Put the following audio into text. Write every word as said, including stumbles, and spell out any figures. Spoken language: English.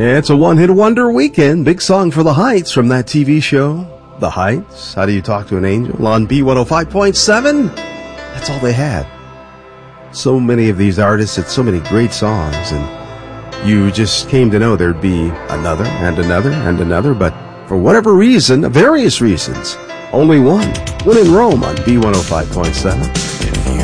Yeah, it's a one-hit wonder weekend. Big song for the Heights from that T V show, The Heights. How Do You Talk to an Angel? On B one oh five point seven. That's all they had. So many of these artists had so many great songs, and you just came to know there'd be another and another and another, but for whatever reason, various reasons, only one. When in Rome on B one oh five point seven.